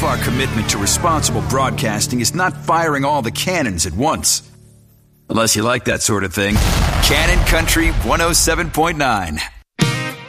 our commitment to responsible broadcasting is not firing all the cannons at once. Unless you like that sort of thing. Cannon Country 107.9.